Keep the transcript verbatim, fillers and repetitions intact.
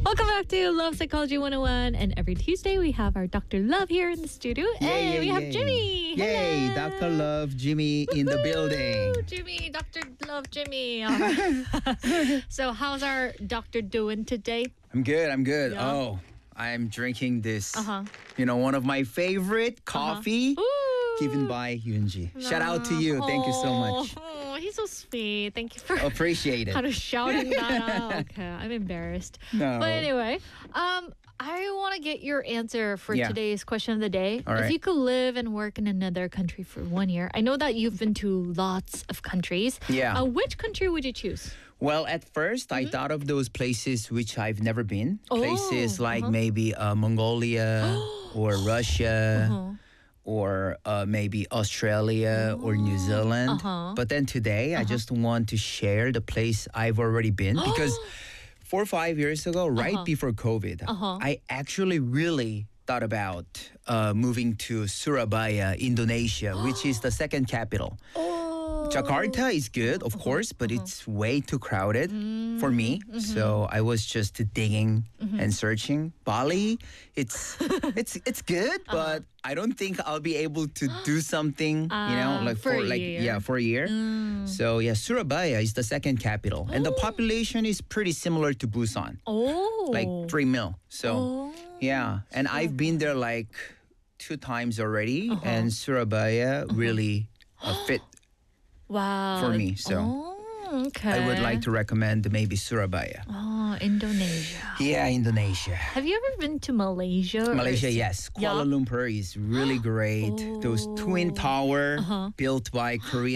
Welcome back to Love Psychology one oh one. And every Tuesday, we have our Doctor Love here in the studio. Yay, and yay, we have yay. Jimmy. Yay, Hello. Doctor Love, Jimmy in the building. Woo, Jimmy, Doctor Love, Jimmy. All right. So, how's our doctor doing today? I'm good, I'm good. Yeah. Oh, I'm drinking this, Uh-huh. you know, one of my favorite coffee Ooh. given by Yunji. Shout out to you. Thank you so much. Oh, he's so sweet. Thank you for Appreciate kind it. of shouting that out. Okay, I'm embarrassed. No. But anyway, um, I want to get your answer for Yeah. today's question of the day. All If right. you could live and work in another country for one year, I know that you've been to lots of countries. Yeah. Uh, which country would you choose? Well, at first, I thought of those places which I've never been. Oh, Places like uh-huh. maybe uh, Mongolia or Russia. Uh-huh. Or uh, maybe Australia or New Zealand. uh-huh. But then today, I just want to share the place I've already been because four or five years ago, right Uh-huh. before COVID, Uh-huh. I actually really thought about uh, moving to Surabaya, Indonesia, which is the second capital. Oh. Jakarta is good, of course, but it's way too crowded for me. So I was just digging and searching. Bali, it's it's it's good, but I don't think I'll be able to do something, you know, Ah, like for a like year. yeah, for a year. So yeah, Surabaya is the second capital, and the population is pretty similar to Busan, Oh. like three mil. So Oh. yeah, and I've been there like two times already, Uh-huh. and Surabaya really uh, fit. Wow. for me, so Oh, okay. I would like to recommend maybe Surabaya. Oh, Indonesia. Yeah, Indonesia. Have you ever been to Malaysia? or- Malaysia, yes. Kuala Yeah. Lumpur is really great. Those twin tower Uh-huh. built by Korean